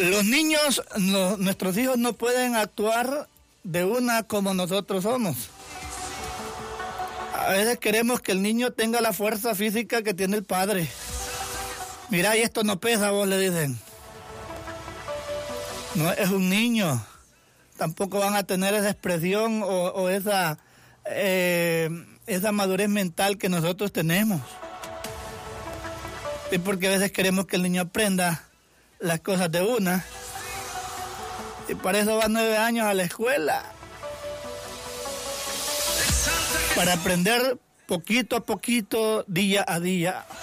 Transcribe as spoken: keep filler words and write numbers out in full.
Los niños, no, nuestros hijos no pueden actuar de una como nosotros somos. A veces queremos que el niño tenga la fuerza física que tiene el padre. Mira, y esto no pesa, vos le dicen. No es un niño. Tampoco van a tener esa expresión o, o esa, eh, esa madurez mental que nosotros tenemos. Y porque a veces queremos que el niño aprenda las cosas de una. Y para eso va nueve años a la escuela. Para aprender poquito a poquito, día a día.